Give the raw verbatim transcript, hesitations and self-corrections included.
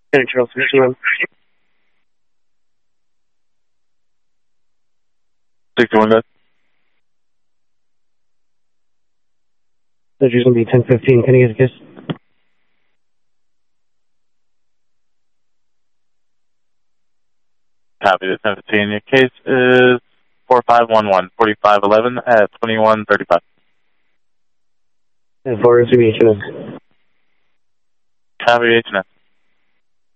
Hey, Charles, sixty-one. sixty-one, guys. That's going to be ten fifteen. Can you get a kiss? Copy the ten fifteen. Your case is four five one one, forty-five eleven at twenty-one thirty-five. And four is to be H N S. Copy H N S.